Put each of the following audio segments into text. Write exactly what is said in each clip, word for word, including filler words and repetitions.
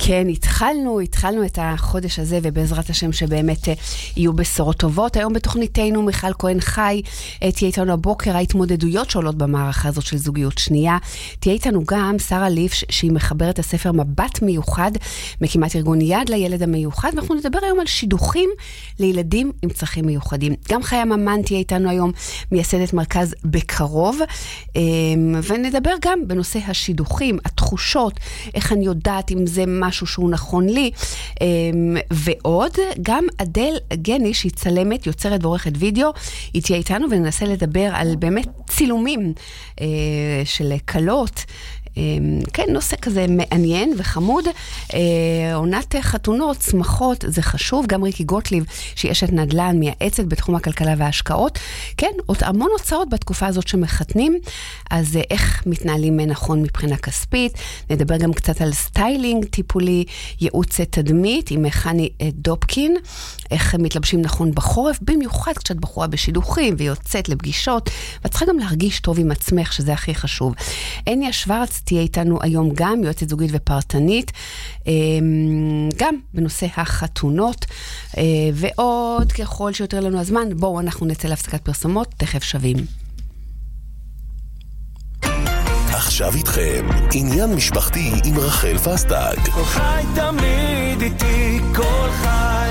כן, התחלנו, התחלנו את החודש הזה, ובעזרת השם שבאמת יהיו בשורות טובות. היום בתוכניתנו מיכל כהן חי, תהיה איתנו הבוקר ההתמודדויות שעולות במערכה הזאת של זוגיות שנייה. תהיה איתנו גם שרה ליפש, שהיא מחברת הספר מבט מיוחד, מקימת ארגון יד לילד המיוחד, ואנחנו נדבר היום על שידוכים לילדים עם צרכים מיוחדים. גם חיה ממן תהיה איתנו היום, מייסדת מרכז בקרוב, ונדבר גם בנושא השידוכים, התחושות, איך אני יודעת אם זה משהו שהוא נכון לי, ועוד גם אדל גני שהיא צלמת, יוצרת ועורכת וידאו, היא תהיה איתנו וננסה לדבר על באמת צילומים של קלות, כן, נושא כזה מעניין וחמוד. עונת חתונות, שמחות, זה חשוב. גם ריקי גוטליב, שהיא אשת נדל"ן, מייעצת בתחום הכלכלה וההשקעות. כן, עוד המון הוצאות בתקופה הזאת שמחתנים, אז איך מתנהלים נכון מבחינה כספית. נדבר גם קצת על סטיילינג טיפולי, ייעוץ תדמית עם חני דופקין, איך מתלבשים נכון בחורף, במיוחד כשאת בחורה בשידוכים ויוצאת לפגישות, ואת צריכה גם להרגיש טוב עם עצמך, שזה הכי חשוב. אניה שוורץ תהיה איתנו היום גם, יועצת זוגית ופרטנית, גם בנושא החתונות, ועוד ככל שיותר לנו הזמן, בואו אנחנו נצא להפסקת פרסומות, תכף שווים. עכשיו איתכם, עניין משפחתי עם רחל פסטג. כל חי תמיד איתי, כל חי.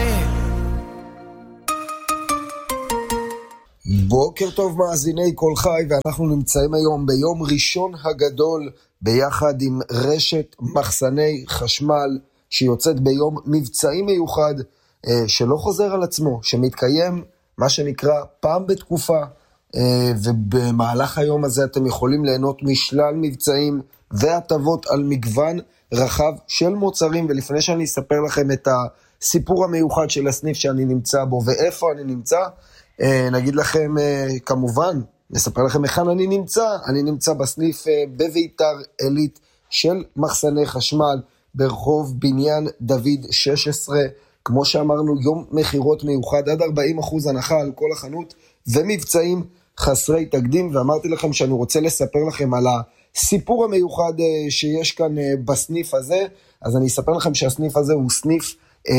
בוקר טוב מאזיני כל חי, ואנחנו נמצאים היום ביום ראשון הגדול ביחד עם רשת מחסני חשמל שיוצאת ביום מבצעי מיוחד שלא חוזר על עצמו, שמתקיים מה שנקרא פעם בתקופה, ובמהלך היום הזה אתם יכולים ליהנות משלל מבצעים והטבות על מגוון רחב של מוצרים. ולפני שאני אספר לכם את הסיפור המיוחד של הסניף שאני נמצא בו ואיפה אני נמצא, נגיד לכם כמובן, נספר לכם היכן אני נמצא. אני נמצא בסניף בביתר עילית של מחסני חשמל ברחוב בניין דוד שש עשרה. כמו שאמרנו, יום מחירות מיוחד, עד ארבעים אחוז הנחה על כל החנות ומבצעים חסרי תקדים. ואמרתי לכם שאני רוצה לספר לכם על הסיפור המיוחד שיש כאן בסניף הזה. אז אני אספר לכם שהסניף הזה הוא סניף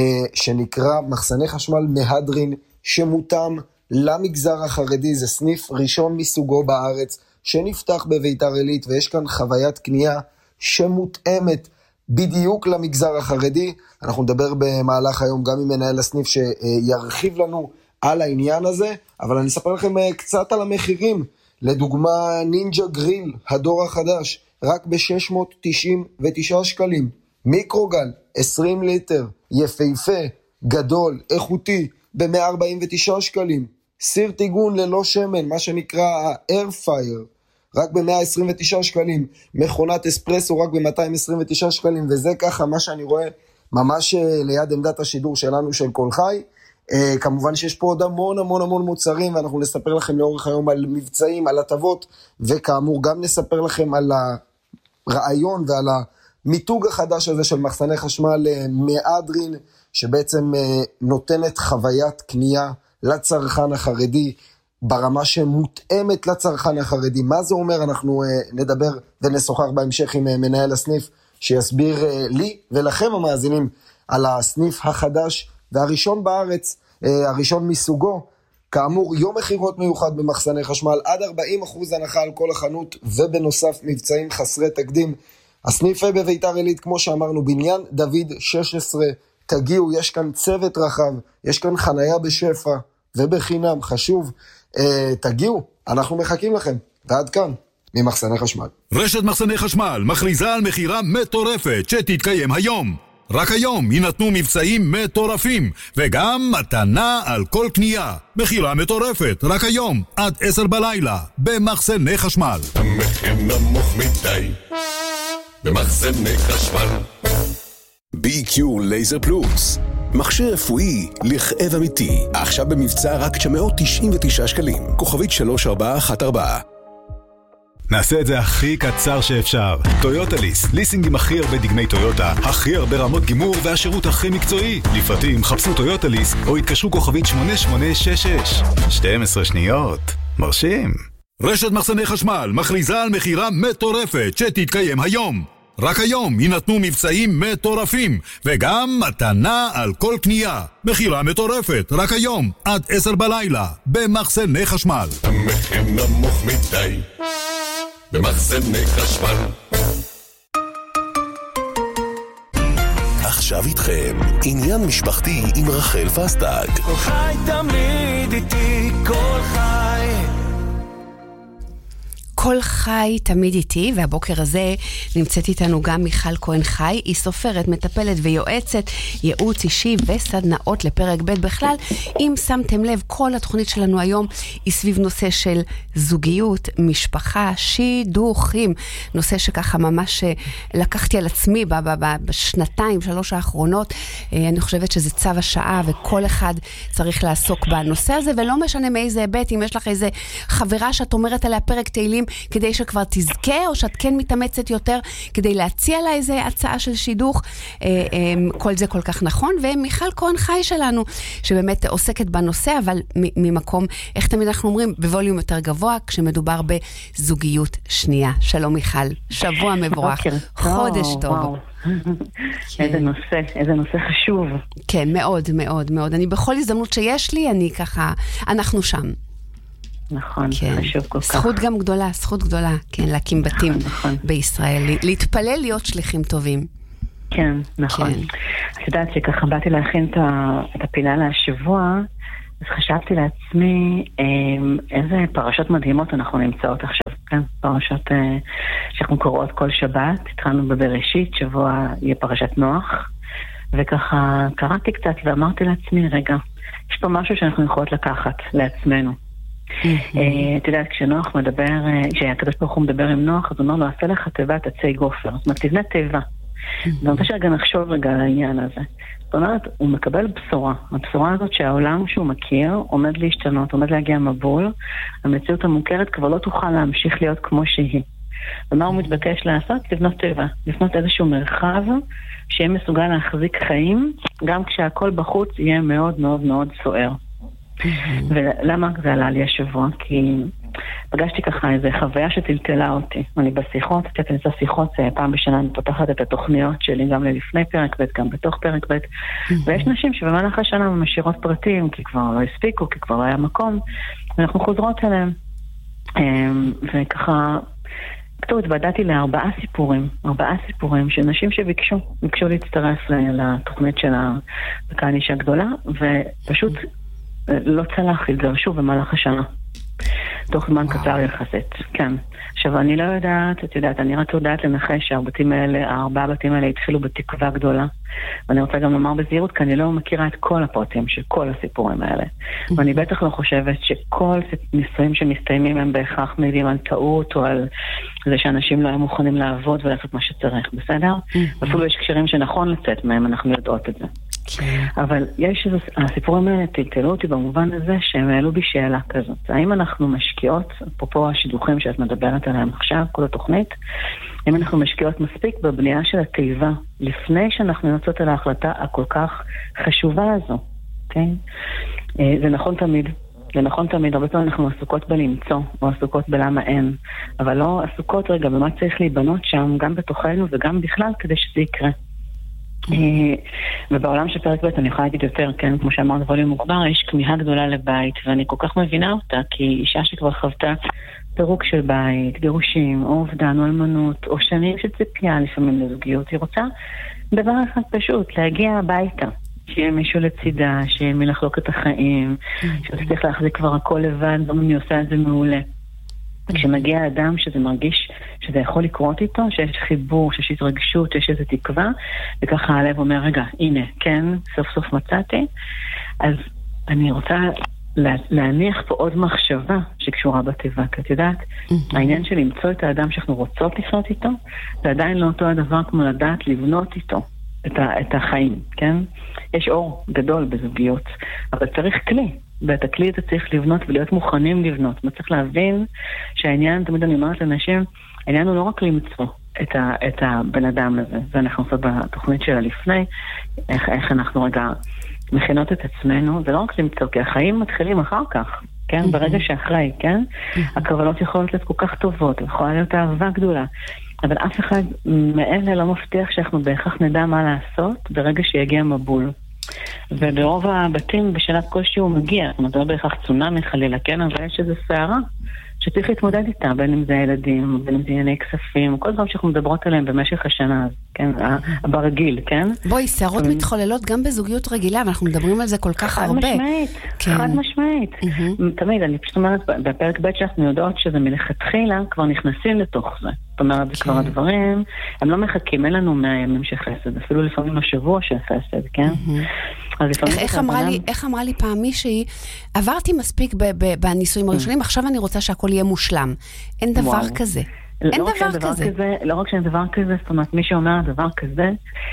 שנקרא מחסני חשמל מהדרין, שמותאם למגזר החרדי. זה סניף ראשון מסוגו בארץ שנפתח בביתר עילית, ויש כאן חוויית קנייה שמותאמת בדיוק למגזר החרדי. אנחנו נדבר במהלך היום גם עם מנהל הסניף שירחיב לנו על העניין הזה, אבל אני אספר לכם קצת על המחירים. לדוגמה, נינג'ה גריל, הדור החדש, רק ב-שש מאות תשעים ותשעה שקלים. מיקרוגל, עשרים ליטר, יפהפה, גדול, איכותי, ב-מאה ארבעים ותשעה שקלים. סיר טיגון ללא שמן, מה שנקרא ה-Air Fryer, רק ב-מאה עשרים ותשעה שקלים. מכונת אספרסו רק ב-מאתיים עשרים ותשעה שקלים. וזה ככה מה שאני רואה ממש ליד עמדת השידור שלנו של כל חי. Uh, כמובן שיש פה עוד המון המון המון מוצרים, ואנחנו נספר לכם לאורך היום על מבצעים, על הטבות, וכאמור גם נספר לכם על הרעיון ועל המיתוג החדש הזה של מחסני חשמל uh, מהדרין, שבעצם uh, נותנת חוויית קנייה לצרכן החרדי, ברמה שמותאמת לצרכן החרדי. מה זה אומר? אנחנו uh, נדבר ונשוחח בהמשך עם uh, מנהל הסניף, שיסביר uh, לי ולכם המאזינים על הסניף החדש, והראשון בארץ, הראשון מסוגו. כאמור, יום מחירות מיוחד במחסני חשמל, עד ארבעים אחוז הנחה על כל החנות, ובנוסף מבצעים חסרי תקדים. הסניף בביתר עילית, כמו שאמרנו, בניין דוד שש עשרה, תגיעו, יש כאן צוות רחב, יש כאן חנייה בשפע, ובחינם, חשוב, תגיעו, אנחנו מחכים לכם. ועד כאן, ממחסני חשמל. רשת מחסני חשמל מכריזה על מחירה מטורפת שתתקיים היום. רק היום יינתנו מבצעים מטורפים, וגם מתנה על כל קנייה. מחירה מטורפת, רק היום, עד עשר בלילה, במחסני חשמל. המחיר נמוך מדי, במחסני חשמל. בי קיו לייזר פלוס, מכשיר רפואי לכאב אמיתי, עכשיו במבצע רק תשע מאות תשעים ותשעה שקלים, כוכבית שלוש ארבע אחת ארבע. נעשה את זה הכי קצר שאפשר. טויוטה ליס, ליסינג עם הכי הרבה דגמי טויוטה, הכי הרבה רמות גימור והשירות הכי מקצועי. לפרטים חפשו טויוטה ליס או התקשרו כוכבית שמונה שמונה שש שש. שתים עשרה שניות. מרשים. רשת מחסני חשמל מכריזה על מחירה מטורפת שתתקיים היום. רק היום יינתנו מבצעים מטורפים, וגם מתנה על כל קנייה. מחירה מטורפת, רק היום, עד עשר בלילה, במחסני חשמל. המחיר נמוך מדי, במחסני חשמל. עכשיו איתכם, עניין משפחתי עם רחל פסטג. כל חי תמיד איתי, כל חי. כל חי תמיד איתי, והבוקר הזה נמצאת איתנו גם מיכל כהן חי, היא סופרת, מטפלת ויועצת, ייעוץ אישי וסדנאות לפרק ב' בכלל. אם שמתם לב, כל התוכנית שלנו היום היא סביב נושא של זוגיות, משפחה, שידוכים, נושא שככה ממש לקחתי על עצמי בשנתיים, שלוש האחרונות. אני חושבת שזה צו השעה, וכל אחד צריך לעסוק בנושא הזה, ולא משנה מאיזה היבט, אם יש לך איזה חברה שאת אומרת עליה פרק תהילים, כדי שכבר תזכה, או שאת כן מתאמצת יותר, כדי להציע לה איזה הצעה של שידוך, כל זה כל כך נכון. ומיכל כהן חי שלנו, שבאמת עוסקת בנושא, אבל ממקום, איך תמיד אנחנו אומרים, בווליום יותר גבוה, כשמדובר בזוגיות שנייה. שלום מיכל, שבוע מבורך, חודש טוב. איזה נושא, איזה נושא חשוב. כן, מאוד, מאוד, מאוד. אני בכל הזדמנות שיש לי, אני ככה, אנחנו שם. נכון, כן. חשוב כל כך. זכות גם גדולה, זכות גדולה, כן, להקים בתים נכון, נכון. בישראל, להתפלל להיות שליחים טובים. כן, נכון. כן. את יודעת שככה באתי להכין את הפינה להשבוע, אז חשבתי לעצמי איזה פרשות מדהימות אנחנו נמצאות עכשיו, כן, פרשות שאנחנו קוראות כל שבת, התחלנו בבראשית, שבוע יהיה פרשת נוח, וככה קראתי קצת ואמרתי לעצמי, רגע, יש פה משהו שאנחנו יכולות לקחת לעצמנו. את יודעת, כשנוח מדבר, כשהקדוש ברוך הוא מדבר עם נוח, אז הוא אומר לו, עשה לך תיבת עצי גופר, זאת אומרת, תבנה תיבה. ואני רוצה שרגע נחשוב רגע על העניין הזה. זאת אומרת, הוא מקבל בשורה. הבשורה הזאת שהעולם שהוא מכיר עומד להשתנות, עומד להגיע מבול, המציאות המוכרת כבר לא תוכל להמשיך להיות כמו שהיא. ומה הוא מתבקש לעשות? לבנות תיבה, לבנות איזשהו מרחב שיהיה מסוגל להחזיק חיים, גם כשהכל בחוץ יהיה מאוד מאוד מאוד סוער. ולמה זה עלה לי השבוע? כי פגשתי ככה איזו חוויה שטלטלה אותי. אני בשיחות, קצת אני עושה שיחות, פעם בשנה אני פותחת את התוכניות שלי גם ללפני פרק ב', גם בתוך פרק ב', ויש נשים שבמהלך השנה משאירות פרטים, כי כבר לא הספיקו, כי כבר לא היה מקום, ואנחנו חוזרות אליהם. וככה, כתוב, התוודעתי לארבעה סיפורים, ארבעה סיפורים של נשים שביקשו, ביקשו להצטרף לתוכנית של כאן אישה גדולה, ופשוט לא צלח, התגרשו במהלך השנה. תוך זמן קצר יחסית, כן. עכשיו, אני לא יודעת, את יודעת, אני רק יודעת לנחש שהבתים האלה, הארבעה בתים האלה התחילו בתקווה גדולה. ואני רוצה גם לומר בזהירות, כי אני לא מכירה את כל הפרטים של כל הסיפורים האלה. ואני בטח לא חושבת שכל נישואים שמסתיימים הם בהכרח מעידים על טעות, או על זה שאנשים לא היו מוכנים לעבוד ולעשות מה שצריך, בסדר? אפילו יש קשרים שנכון לצאת מהם, אנחנו יודעות את זה. אבל יש איזה, הסיפורים האלה טלטלו אותי במובן הזה שהם העלו בי שאלה כזאת. האם אנחנו משקיעות, אפרופו השידוכים שאת מדברת עליהם עכשיו, כל התוכנית, האם אנחנו משקיעות מספיק בבנייה של התיבה, לפני שאנחנו יוצאות על ההחלטה הכל כך חשובה הזו, כן? זה נכון תמיד. זה נכון תמיד, הרבה פעמים אנחנו עסוקות בלמצוא, או עסוקות בלמה אין, אבל לא עסוקות רגע במה צריך להיבנות שם, גם בתוכנו וגם בכלל, כדי שזה יקרה. ובעולם של פרק ב' אני יכולה להגיד יותר, כן, כמו שאמרת ווליום מוגבר, יש כמיהה גדולה לבית, ואני כל כך מבינה אותה, כי אישה שכבר חוותה פירוק של בית, גירושים, או אובדן, או אלמנות, או שנים של ציפייה לפעמים לזוגיות, היא רוצה דבר אחד פשוט, להגיע הביתה, שיהיה מישהו לצידה, שיהיה מי לחלוק את החיים, שתצליח להחזיק כבר הכל לבד, גם אני עושה את זה מעולה. כשמגיע האדם שזה מרגיש שזה יכול לקרות איתו, שיש חיבור, שיש התרגשות, שיש איזו תקווה, וככה הלב אומר, רגע, הנה, כן, סוף סוף מצאתי. אז אני רוצה להניח פה עוד מחשבה שקשורה בטבע, כי את יודעת, העניין של למצוא את האדם שאנחנו רוצות לחיות איתו, זה עדיין לא אותו הדבר כמו לדעת לבנות איתו את, ה- את החיים, כן? יש אור גדול בזוגיות, אבל צריך כלי. ואת הכלי אתה צריך לבנות ולהיות מוכנים לבנות. מה צריך להבין שהעניין, תמיד אני אומרת לאנשים, העניין הוא לא רק למצוא את, ה, את הבן אדם הזה. זה אנחנו עושות בתוכנית שלה לפני, איך, איך אנחנו רגע מכינות את עצמנו, זה לא רק למצוא, כי החיים מתחילים אחר כך, כן? ברגע שאחרי, כן? הכוונות יכולות להיות כל כך טובות, יכולה להיות אהבה גדולה. אבל אף אחד מאלה לא מבטיח שאנחנו בהכרח נדע מה לעשות ברגע שיגיע מבול. וברוב הבתים בשלב כלשהו הוא מגיע, זאת אומרת, לא בהכרח צונאמי חלילה, כן, אבל יש איזו סערה שצריך להתמודד איתה, בין אם זה ילדים, בין אם זה ענייני כספים, כל דברים שאנחנו מדברות עליהם במשך השנה, כן, ברגיל, כן? בואי, סערות מתחוללות גם בזוגיות רגילה, ואנחנו מדברים על זה כל כך הרבה. חד משמעית, חד משמעית. תמיד, אני פשוט אומרת, בפרק ב' שאנחנו יודעות שזה מלכתחילה, כבר נכנסים לתוך זה. זאת אומרת, זה כבר הדברים, הם לא מחכים, אין לנו מאה ימים של חסד, אפילו לפעמים השבוע של חסד, כן? איך אמרה לי פעם מישהי, עברתי מספיק בניסויים הראשונים, עכשיו אני רוצה שהכל יהיה מושלם. אין דבר כזה. אין דבר כזה. לא רק שאין דבר כזה, זאת אומרת, מי שאומר דבר כזה,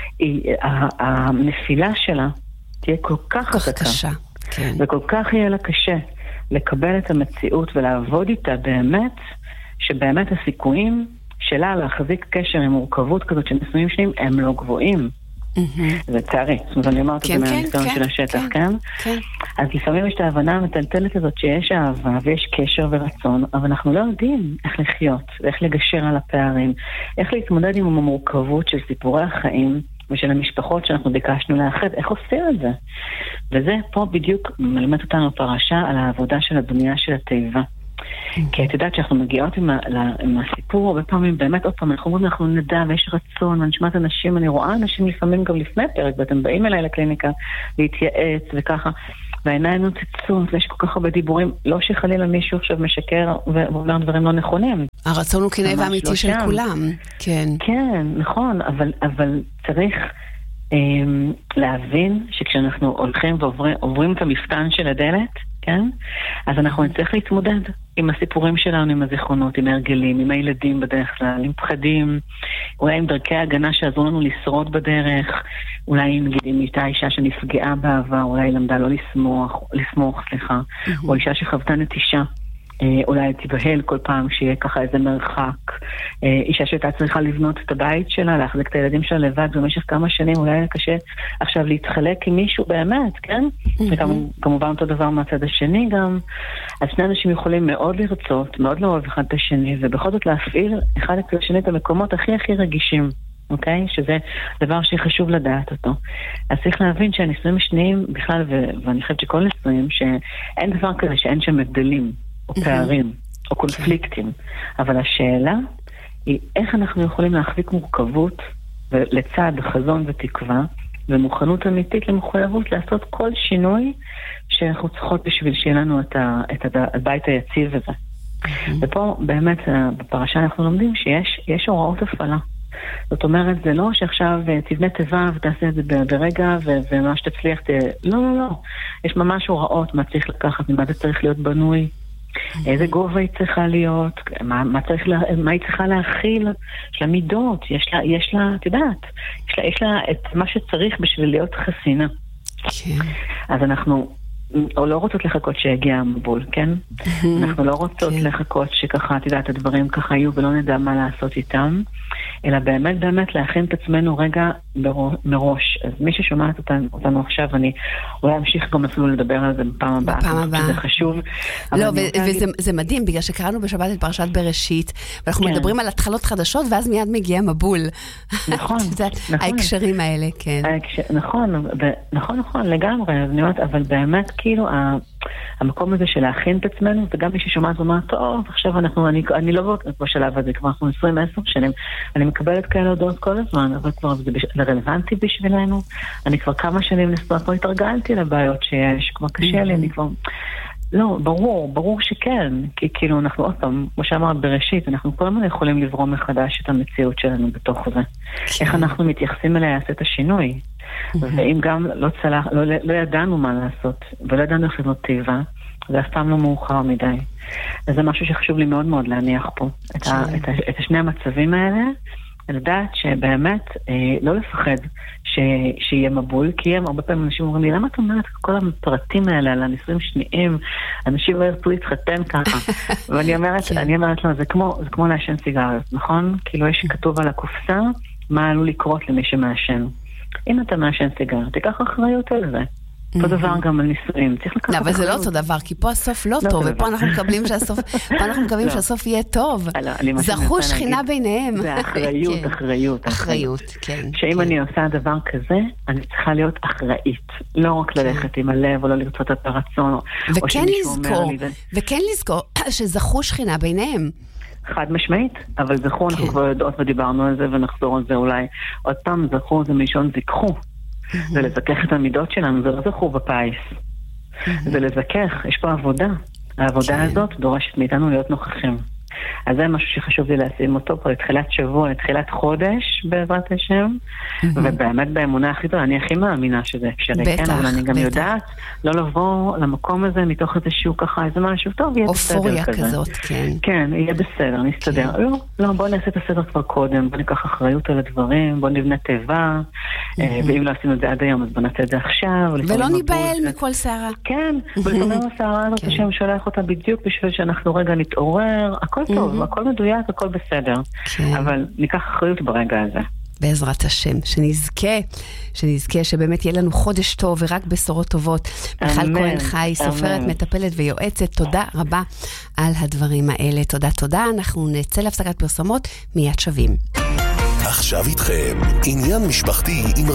הנפילה שלה תהיה כל כך קשה, וכל כך יהיה לה קשה לקבל את המציאות ולעבוד איתה באמת, שבאמת הסיכויים שלה להחזיק קשר עם מורכבות כזאת של נישואים שניים הם לא גבוהים. זה צערי, זאת אומרת, אני אומרת את זה מהניסיון של השטח, כן? אז לפעמים יש את ההבנה המטלטלת הזאת שיש אהבה ויש קשר ורצון, אבל אנחנו לא יודעים איך לחיות, ואיך לגשר על הפערים, איך להתמודד עם המורכבות של סיפורי החיים ושל המשפחות שאנחנו ביקשנו לאחד, איך עושים את זה? וזה פה בדיוק מלמד אותנו פרשה על העבודה של הבנייה של התיבה. כי את יודעת שאנחנו מגיעות עם, עם הסיפור, הרבה פעמים באמת עוד פעם, אנחנו אומרים, אנחנו נדע ויש רצון, ואני שמעת אנשים, אני רואה אנשים לפעמים גם לפני פרק, ואתם באים אליי לקליניקה להתייעץ וככה, והעיניים נוצצות, ויש כל כך הרבה דיבורים, לא שחלילה מישהו עכשיו משקר ואומר דברים לא נכונים. הרצון הוא כנה ואמיתי לא של שם. כולם, כן. כן, נכון, אבל, אבל צריך אמ, להבין שכשאנחנו הולכים ועוברים את המפתן של הדלת, כן? אז אנחנו נצטרך להתמודד עם הסיפורים שלנו, עם הזיכרונות, עם הרגלים, עם הילדים בדרך כלל, עם פחדים, אולי עם דרכי ההגנה שעזרו לנו לשרוד בדרך, אולי נגיד אם הייתה אישה שנפגעה בעבר, אולי למדה לא לסמוך, לסמוך, סליחה, או אישה שחוותה נטישה. אולי תבהל כל פעם שיהיה ככה איזה מרחק, אישה שהייתה צריכה לבנות את הבית שלה, להחזיק את הילדים שלה לבד במשך כמה שנים, אולי היה קשה עכשיו להתחלק עם מישהו באמת, כן? וכמובן אותו דבר מהצד השני גם, אז שני אנשים יכולים מאוד לרצות, מאוד לאהוב אחד את השני, ובכל זאת להפעיל אחד את השני את המקומות הכי הכי רגישים, אוקיי? שזה דבר שחשוב לדעת אותו. אז צריך להבין שהנישואים השניים בכלל, ואני חושבת שכל נישואים, שאין דבר כזה שאין שם הבדלים, או פערים, או קונפליקטים. אבל השאלה היא איך אנחנו יכולים להחזיק מורכבות לצד חזון ותקווה, ומוכנות אמיתית למחויבות לעשות כל שינוי שאנחנו צריכות בשביל שיהיה לנו את, ה, את הבית היציב הזה. ופה באמת בפרשה אנחנו לומדים שיש יש הוראות הפעלה. זאת אומרת, זה לא שעכשיו תבנה תיבה ותעשה את זה ברגע ומה שתצליח, לא, לא, לא. יש ממש הוראות מה צריך לקחת, ממה זה צריך להיות בנוי, איזה גובה היא צריכה להיות, מה, מה, צריך לה, מה היא צריכה להכיל, יש לה מידות, יש לה, יש לה, את יודעת, יש לה, יש לה את מה שצריך בשביל להיות חסינה. כן. אז אנחנו או לא רוצות לחכות שיגיע המבול, כן? אנחנו לא רוצות לחכות שככה, את יודעת, הדברים ככה יהיו ולא נדע מה לעשות איתם, אלא באמת באמת להכין את עצמנו רגע מראש. אז מי ששומעת אותנו, אותנו עכשיו, אני אולי אמשיך גם אפילו לדבר על זה בפעם הבאה. בפעם הבאה. זה חשוב. לא, וזה מדהים, בגלל שקראנו בשבת את פרשת בראשית, ואנחנו מדברים על התחלות חדשות, ואז מיד מגיע מבול. נכון, נכון. ההקשרים האלה, כן. נכון, נכון, נכון, לגמרי, אבל באמת, כאילו, המקום הזה של להכין את עצמנו, וגם מי ששומעת ואומר, טוב, עכשיו אנחנו, אני, אני לא בשלב הזה, כבר אנחנו עשרים עשר שנים, אני מקבלת כאלה הודעות כל הזמן, אבל כבר זה, זה רלוונטי בשבילנו, אני כבר כמה שנים נספר, כבר התרגלתי לבעיות שיש, כבר קשה לי, אני כבר, לא, ברור, ברור שכן, כי כאילו אנחנו עוד פעם, כמו שאמרת בראשית, אנחנו כל הזמן יכולים לברום מחדש את המציאות שלנו בתוך זה. איך אנחנו מתייחסים אליה לעשות את השינוי. ואם גם לא צלח, לא, לא ידענו מה לעשות, ולא ידענו איך לבנות טבע, זה אף פעם לא מאוחר מדי. אז זה משהו שחשוב לי מאוד מאוד להניח פה, את, ה, את, ה, את השני המצבים האלה, לדעת שבאמת אה, לא לפחד ש, שיהיה מבול, כי הם הרבה פעמים אנשים אומרים לי, למה את אומרת כל הפרטים האלה על הנישואים שניים, אנשים לא ירצו להתחתן ככה. ואני אומרת, אני אומרת לו, זה כמו, זה כמו לעשן סיגריות, נכון? כאילו יש כתוב על הקופסה, מה עלול לקרות למי שמעשן. אם אתה מעשן סיגריות, תיקח אחריות על זה. אותו דבר גם על נישואים. צריך לקחת לא, אבל זה לא אחריות. אותו דבר, כי פה הסוף לא טוב, ופה אנחנו מקבלים שהסוף, פה אנחנו מקבלים שהסוף יהיה טוב. זכו שכינה ביניהם. זה אחריות, אחריות. אחריות, כן. שאם אני עושה דבר כזה, אני צריכה להיות אחראית. לא רק ללכת עם הלב, או לא לרצות את הרצון, וכן לזכור, וכן לזכור שזכו שכינה ביניהם. חד משמעית, אבל זכו, אנחנו כבר יודעות ודיברנו על זה, ונחזור על זה אולי. עוד פעם, זכו זה מלשון זכחו. זה לזכך את המידות שלנו, זה לא זכו בפיס. זה לזכך, יש פה עבודה. העבודה הזאת דורשת מאיתנו להיות נוכחים. אז זה משהו שחשוב לי לשים אותו פה לתחילת שבוע, לתחילת חודש בעזרת השם, ובאמת באמונה הכי טובה, אני הכי מאמינה שזה אפשרי, כן, אבל אני גם יודעת לא לבוא למקום הזה מתוך איזשהו ככה, איזה משהו טוב, יהיה בסדר כזה. אופוריה כזאת, כן. כן, יהיה בסדר, נסתדר. לא, לא, בוא נעשה את הסדר כבר קודם, בוא ניקח אחריות על הדברים, בוא נבנה טבע, ואם לא עשינו את זה עד היום, אז בוא נעשה את זה עכשיו. ולא ניבהל מכל שערה. כן, ולפעמים השערה הזאת, השם שולח אותה בדיוק בשביל שאנחנו רגע נתעורר, הכל טוב, הכל מדויק, הכל בסדר. אבל ניקח אחריות ברגע הזה. בעזרת השם, שנזכה, שנזכה שבאמת יהיה לנו חודש טוב ורק בשורות טובות. מיכל כהן חי, סופרת, מטפלת ויועצת, תודה רבה על הדברים האלה. תודה, תודה. אנחנו נצא להפסקת פרסומות, מיד שווים. עכשיו איתכם, עניין משפחתי עם